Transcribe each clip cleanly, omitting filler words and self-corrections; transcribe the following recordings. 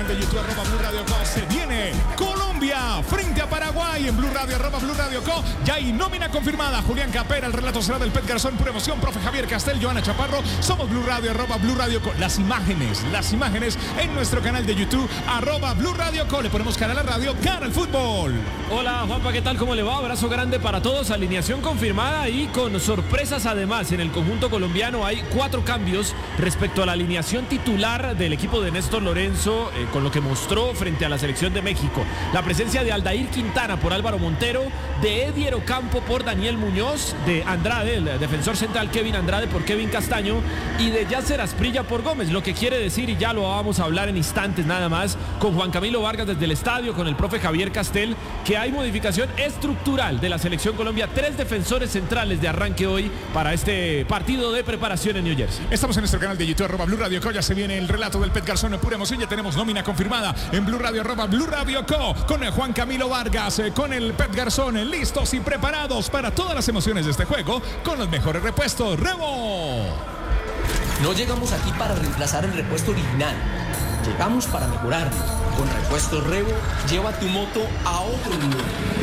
canal de YouTube, @Blue Radio Co. Se viene Colombia frente a Paraguay en Blue Radio, @Blue Radio Co. Ya hay nómina confirmada. Julián Capera, el relato será del Pet Garzón, pura emoción. Profe Javier Castel, Joana Chaparro. Somos Blue Radio, @Blue Radio Co. Las imágenes en nuestro canal de YouTube, @Blue Radio Co. Le ponemos cara a la radio, cara al fútbol. Hola Juanpa, ¿qué tal? ¿Cómo le va? Abrazo grande para todos. Alineación confirmada y con sorpresas además. En el conjunto colombiano hay 4 cambios respecto a la alineación titular del equipo de Néstor Lorenzo, con lo que mostró frente a la selección de México. La presencia de Aldair Quintana por Álvaro Montero, de Edier Ocampo por Daniel Muñoz, de Andrade, el defensor central Kevin Andrade por Kevin Castaño y de Yasser Asprilla por Gómez. Lo que quiere decir, y ya lo vamos a hablar en instantes nada más, con Juan Camilo Vargas desde el estadio, con el profe Javier Castel, que hay modificación estructural de la selección Colombia. 3 defensores centrales de arranque hoy para este partido de preparación en New Jersey. Estamos en nuestro canal de YouTube, @Blue Radio Co. Ya se viene el relato del Pet Garzón en pura emoción. Ya tenemos nómina confirmada en Blue Radio, @Blue Radio Co. Con el Juan Camilo Vargas, con el Pet Garzón, listos y preparados para todas las emociones de este juego, con los mejores repuestos. ¡Rebo! No llegamos aquí para reemplazar el repuesto original. Llegamos para mejorarlo. Con Repuestos Rebo, lleva tu moto a otro nivel.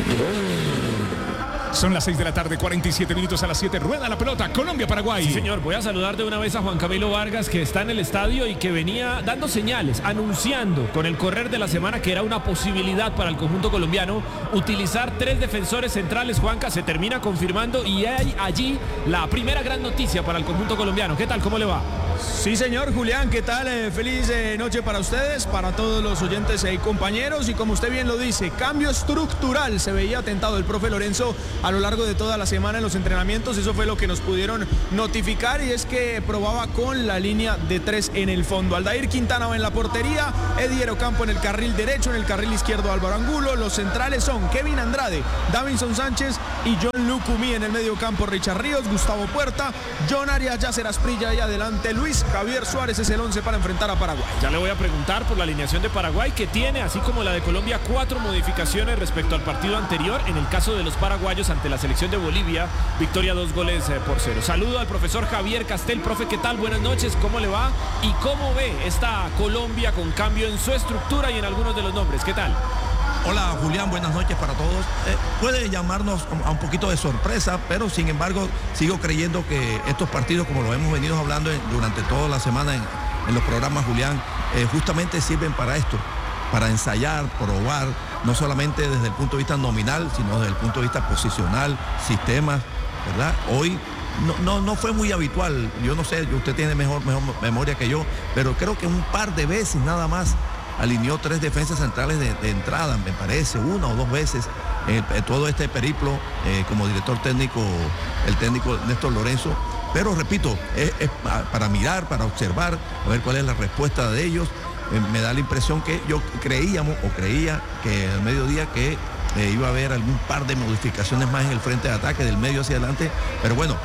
Son las 6 de la tarde, 47 minutos a las 7. Rueda la pelota, Colombia-Paraguay. Sí, señor. Voy a saludar de una vez a Juan Camilo Vargas, que está en el estadio y que venía dando señales, anunciando con el correr de la semana que era una posibilidad para el conjunto colombiano utilizar 3 defensores centrales. Juanca, se termina confirmando y hay allí la primera gran noticia para el conjunto colombiano. ¿Qué tal? ¿Cómo le va? Sí, señor Julián, ¿qué tal? Feliz noche para ustedes, para todos los oyentes y compañeros. Y como usted bien lo dice, cambio estructural. Se veía tentado el profe Lorenzo a lo largo de toda la semana en los entrenamientos. Eso fue lo que nos pudieron notificar, y es que probaba con la línea de 3 en el fondo. Aldair Quintana va en la portería, Edier Ocampo en el carril derecho, en el carril izquierdo Álvaro Angulo. Los centrales son Kevin Andrade, Davinson Sánchez y John Lucumí. En el medio campo Richard Ríos, Gustavo Puerta, John Arias, Yasser Asprilla y adelante Luis Javier Suárez. Es el 11 para enfrentar a Paraguay. Ya le voy a preguntar por la alineación de Paraguay, que tiene, así como la de Colombia, 4 modificaciones respecto al partido anterior. En el caso de los paraguayos ante la selección de Bolivia, victoria 2-0. Saludo al profesor Javier Castel. Profe, ¿qué tal? Buenas noches, ¿cómo le va? ¿Y cómo ve esta Colombia con cambio en su estructura y en algunos de los nombres? ¿Qué tal? Hola Julián, buenas noches para todos. Puede llamarnos a un poquito de sorpresa, pero sin embargo sigo creyendo que estos partidos, como lo hemos venido hablando durante toda la semana en los programas, Julián, justamente sirven para esto, para ensayar, probar, no solamente desde el punto de vista nominal, sino desde el punto de vista posicional, sistemas, ¿verdad? Hoy no fue muy habitual, yo no sé, usted tiene mejor memoria que yo, pero creo que un par de veces nada más alineó 3 defensas centrales de entrada, me parece, 1 o 2 veces en todo este periplo como director técnico, el técnico Néstor Lorenzo. Pero repito, es para mirar, para observar, a ver cuál es la respuesta de ellos. Me da la impresión que creía que al mediodía que iba a haber algún par de modificaciones más en el frente de ataque, del medio hacia adelante, pero bueno,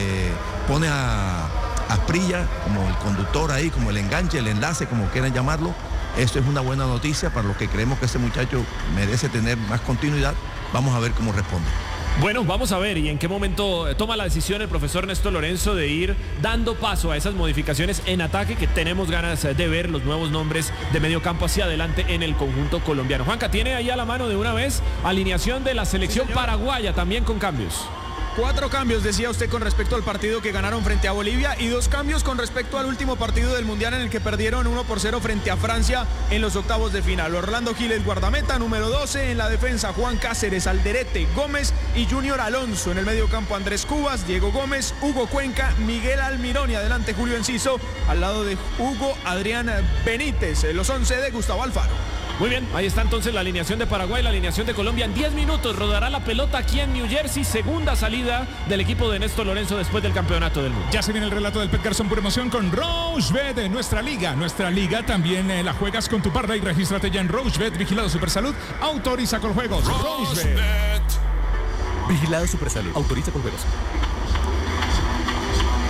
pone a Asprilla como el conductor ahí, como el enganche, el enlace, como quieran llamarlo. Esto es una buena noticia para los que creemos que ese muchacho merece tener más continuidad. Vamos a ver cómo responde. Bueno, vamos a ver y en qué momento toma la decisión el profesor Néstor Lorenzo de ir dando paso a esas modificaciones en ataque, que tenemos ganas de ver los nuevos nombres de medio campo hacia adelante en el conjunto colombiano. Juanca, tiene ahí a la mano de una vez alineación de la selección paraguaya, también con cambios. 4 cambios, decía usted, con respecto al partido que ganaron frente a Bolivia, y 2 cambios con respecto al último partido del Mundial, en el que perdieron 1-0 frente a Francia en los octavos de final. Orlando Giles, guardameta, número 12. En la defensa, Juan Cáceres, Alderete, Gómez y Junior Alonso. En el medio campo, Andrés Cubas, Diego Gómez, Hugo Cuenca, Miguel Almirón y adelante Julio Enciso. Al lado de Hugo, Adrián Benítez. Los 11 de Gustavo Alfaro. Muy bien, ahí está entonces la alineación de Paraguay, la alineación de Colombia. En 10 minutos rodará la pelota aquí en New Jersey. Segunda salida del equipo de Néstor Lorenzo después del campeonato del mundo. Ya se viene el relato del Pet Garzón por emoción con Rochebet, nuestra liga también la juegas con tu parda y regístrate ya en Rochebet, vigilado Supersalud, autoriza con juegos. Rochebet. Vigilado Supersalud, autoriza con juegos.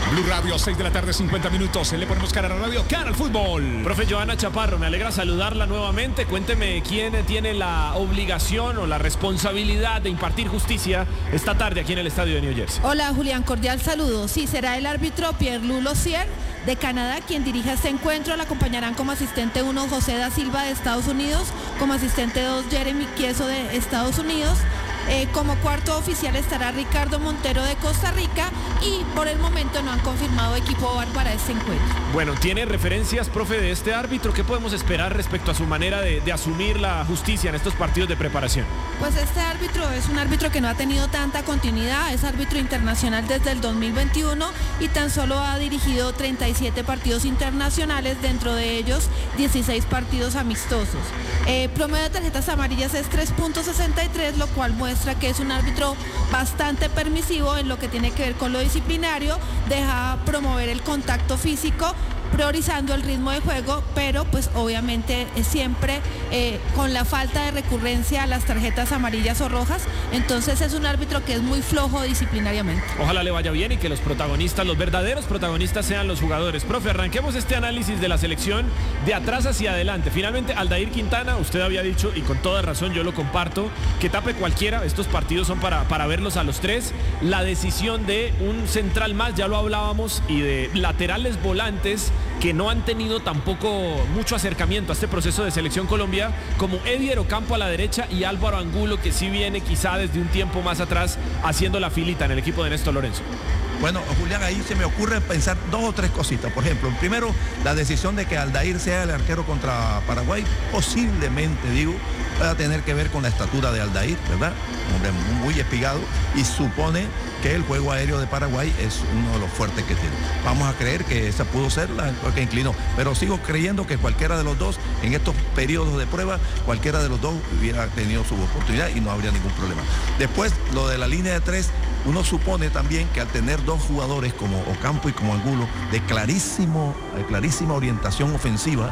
Blue Radio, 6 de la tarde, 50 minutos. Le ponemos cara a la radio, cara al fútbol. Profe Johanna Chaparro, me alegra saludarla nuevamente. Cuénteme quién tiene la obligación o la responsabilidad de impartir justicia esta tarde aquí en el estadio de New Jersey. Hola Julián, cordial saludo. Sí, será el árbitro Pierre-Louis Lausier de Canadá quien dirige este encuentro. Le acompañarán como asistente 1 José da Silva de Estados Unidos, como asistente 2 Jeremy Kieso de Estados Unidos. Como cuarto oficial estará Ricardo Montero de Costa Rica y por el momento no han confirmado equipo VAR para este encuentro. Bueno, ¿tiene referencias, profe, de este árbitro? ¿Qué podemos esperar respecto a su manera de asumir la justicia en estos partidos de preparación? Pues este árbitro es un árbitro que no ha tenido tanta continuidad, es árbitro internacional desde el 2021 y tan solo ha dirigido 37 partidos internacionales, dentro de ellos 16 partidos amistosos. Promedio de tarjetas amarillas es 3.63, lo cual muestra que es un árbitro bastante permisivo en lo que tiene que ver con lo disciplinario, deja promover el contacto físico, priorizando el ritmo de juego, pero pues obviamente siempre con la falta de recurrencia a las tarjetas amarillas o rojas. Entonces es un árbitro que es muy flojo disciplinariamente. Ojalá le vaya bien y que los protagonistas, los verdaderos protagonistas, sean los jugadores. Profe, arranquemos este análisis de la selección de atrás hacia adelante. Finalmente, Aldair Quintana, usted había dicho, y con toda razón yo lo comparto, que tape cualquiera. Estos partidos son para verlos a los tres. La decisión de un central más, ya lo hablábamos, y de laterales volantes que no han tenido tampoco mucho acercamiento a este proceso de selección Colombia, como Edier Ocampo a la derecha y Álvaro Angulo, que sí viene quizá desde un tiempo más atrás haciendo la filita en el equipo de Néstor Lorenzo. Bueno, Julián, ahí se me ocurre pensar 2 o 3 cositas. Por ejemplo, primero, la decisión de que Aldair sea el arquero contra Paraguay, posiblemente, pueda tener que ver con la estatura de Aldair, ¿verdad? Un hombre muy espigado, y supone que el juego aéreo de Paraguay es uno de los fuertes que tiene. Vamos a creer que esa pudo ser la que inclinó, pero sigo creyendo que cualquiera de los dos, en estos periodos de prueba, cualquiera de los dos hubiera tenido su oportunidad y no habría ningún problema. Después, lo de la línea de 3, uno supone también que al tener 2 jugadores como Ocampo y como Angulo de clarísima orientación ofensiva,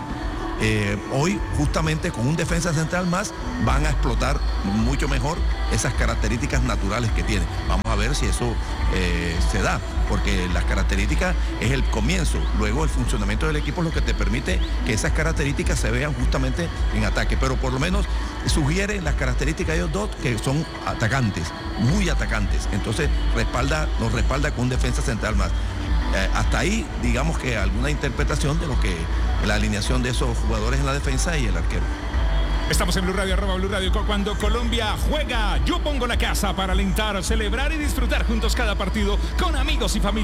hoy justamente con un defensa central más van a explotar mucho mejor esas características naturales que tiene. Vamos a ver si eso se da, porque las características es el comienzo, luego el funcionamiento del equipo es lo que te permite que esas características se vean justamente en ataque, pero por lo menos sugiere las características de ellos dos que son atacantes, muy atacantes, entonces nos respalda con un defensa central más. Hasta ahí, digamos que alguna interpretación de lo que la alineación de esos jugadores en la defensa y el arquero. Estamos en Blue Radio, @Blue Radio. Cuando Colombia juega, yo pongo la casa para alentar, celebrar y disfrutar juntos cada partido con amigos y familia.